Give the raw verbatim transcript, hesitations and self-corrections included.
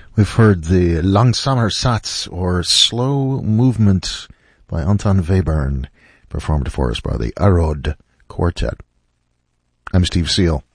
We've heard the Langsamer Satz, or Slow Movement, by Anton Webern, performed for us by the Arod Quartet. I'm Steve Seal.